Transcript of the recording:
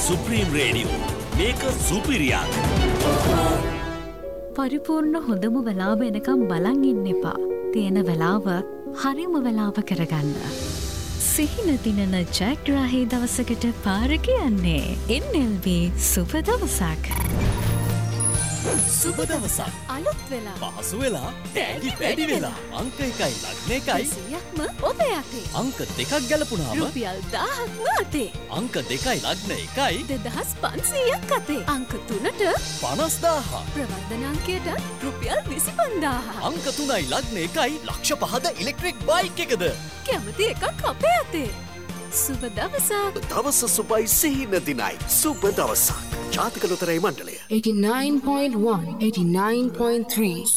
Supreme radio මේක සුපිරියක්. පරිපූර්ණ හොඳම වෙලාව එනකම් බලන් ඉන්න එපා. තියෙන වෙලාව හරිම වෙලාව කරගන්න. සිහින දිනන ජයග්‍රාහී දවසකට පාර කියන්නේ NLB සුබ දවසක්. සුබ දවසක්. අලුත් වෙලා. පහසු වෙලා. ඩෑඩි වැඩි වෙලා. අංක 1යි ලග්න 1යි. 100ක්ම ඔබ යතේ. අංක 2ක් ගැලපුණාම රුපියල් 1000ක්ම අතේ. අංක 2යි ලග්න 1යි 2500ක් අතේ. අංක 3ට 50000. ප්‍රවර්ධන අංකයට රුපියල් 25000. අංක 3යි ලග්න 1යි ලක්ෂ 5ද ඉලෙක්ට්‍රික් බයික් එකද. කැමති එකක් අපේ අතේ. සුබ දවසක්. දවස සුබයි සිහින දිනයි. සුබ දවසක්. ජාතික ලොතරැයි මණ්ඩලය 89.1 89.3